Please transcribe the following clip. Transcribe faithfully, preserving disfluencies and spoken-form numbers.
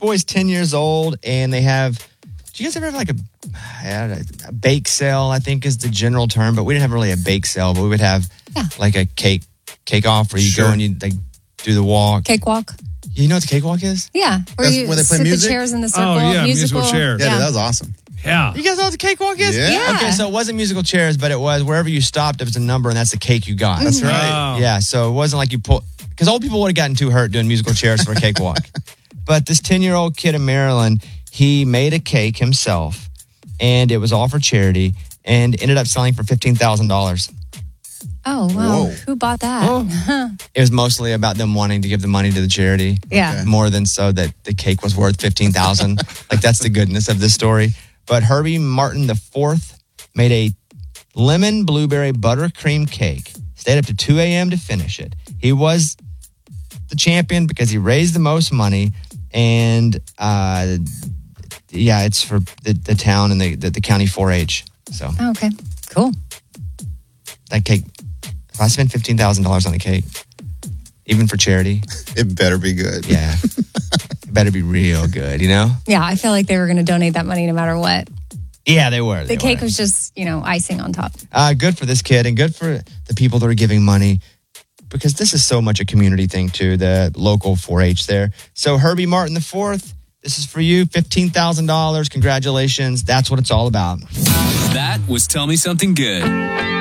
boy's ten years old, and they have. Do you guys ever have like a, a bake sale? I think is the general term, but we didn't have really a bake sale, but we would have yeah. like a cake cake off where you sure. go and you like do the walk. Cakewalk. You know what the cakewalk is? Yeah, where That's you where they play sit music? the chairs in the circle. Oh yeah, musical, musical chairs. Yeah, yeah. Dude, that was awesome. Yeah. You guys know what the cakewalk is? Yeah. yeah. Okay, so it wasn't musical chairs, but it was wherever you stopped, it was a number, and that's the cake you got. That's right. Oh. Yeah, so it wasn't like you pull, because old people would have gotten too hurt doing musical chairs for a cakewalk. But this ten-year-old kid in Maryland, he made a cake himself, and it was all for charity, and ended up selling for fifteen thousand dollars. Oh, wow. Whoa. Who bought that? Oh. It was mostly about them wanting to give the money to the charity. Yeah. Okay. More than so that the cake was worth fifteen thousand dollars. Like, that's the goodness of this story. But Herbie Martin the fourth made a lemon blueberry buttercream cake. Stayed up to two a.m. to finish it. He was the champion because he raised the most money. And, uh, yeah, it's for the, the town and the, the, the county four H. So, Oh, okay. Cool. that cake, if I spend fifteen thousand dollars on a cake, even for charity, It better be good. yeah, it better be real good, you know? Yeah, I feel like they were going to donate that money no matter what. Yeah, they were. The they cake were. was just, you know, icing on top. Uh, good for this kid and good for the people that are giving money, because this is so much a community thing too, the local four H there. So Herbie Martin the fourth, this is for you, fifteen thousand dollars. Congratulations. That's what it's all about. That was Tell Me Something Good.